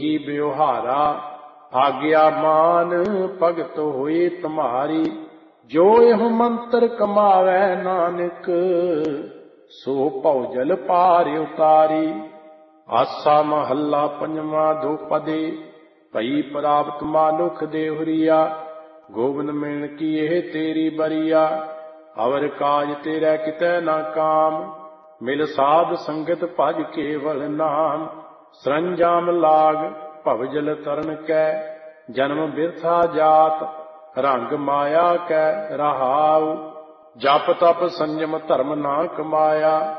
ही ब्योहारा। आज्ञा मान भगत होए तुम्हारी। जो यह मंत्र कमावै नानक, सो भौजल पार उतारी। आसा महला पंजवा दोपदे, भई प्राप्त मानुख देहुरिया। गोविंद मिलन की यह तेरी बरिया। अवर काज तेरा कितै न काम, मिल साध संगत भज केवल नाम। सरंजाम लाग भवजल तरन कै, जन्म बिरथा जात रंग माया कै रहाऊ। जप तप संयम धर्म ना कमाया,